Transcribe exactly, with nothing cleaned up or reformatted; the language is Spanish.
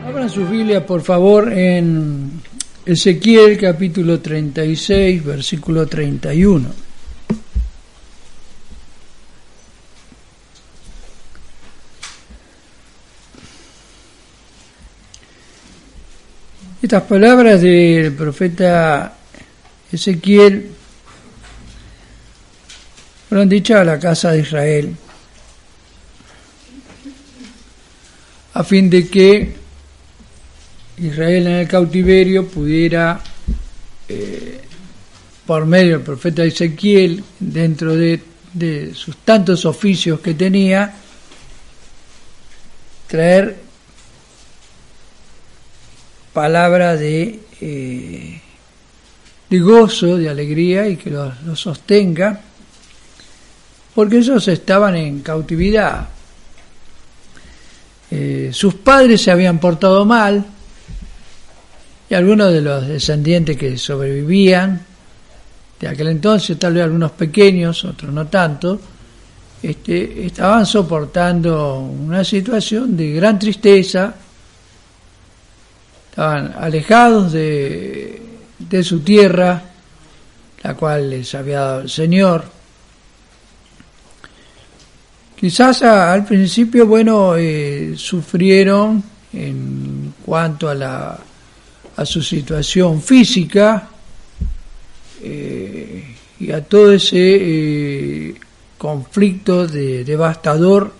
Abran sus Biblias, por favor, en Ezequiel capítulo treinta y seis, versículo treinta y uno. Estas palabras del profeta Ezequiel fueron dichas a la casa de Israel a fin de que Israel en el cautiverio pudiera, eh, por medio del profeta Ezequiel, dentro de, de sus tantos oficios que tenía, traer palabra de, eh, de gozo, de alegría, y que los lo sostenga, porque ellos estaban en cautividad. Eh, sus padres se habían portado mal, y algunos de los descendientes que sobrevivían de aquel entonces, tal vez algunos pequeños, otros no tanto, este, estaban soportando una situación de gran tristeza. Estaban alejados de, de su tierra, la cual les había dado el Señor. Quizás a, al principio, bueno, eh, sufrieron en cuanto a la a su situación física eh, y a todo ese eh, conflicto de, devastador